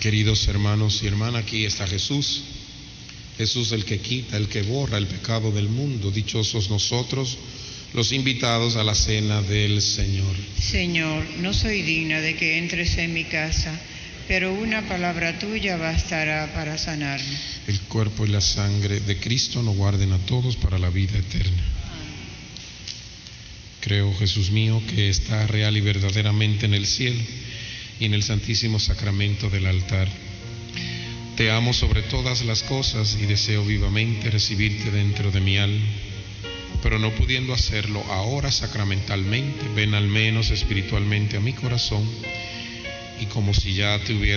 Queridos hermanos y hermanas, aquí está Jesús. Jesús el que quita, el que borra el pecado del mundo. Dichosos nosotros, los invitados a la cena del Señor. Señor, no soy digna de que entres en mi casa, pero una palabra tuya bastará para sanarme. El cuerpo y la sangre de Cristo nos guarden a todos para la vida eterna. Creo, Jesús mío, que está real y verdaderamente en el cielo y en el santísimo sacramento del altar. Te amo sobre todas las cosas y deseo vivamente recibirte dentro de mi alma, pero no pudiendo hacerlo ahora sacramentalmente, ven al menos espiritualmente a mi corazón y como si ya te hubiera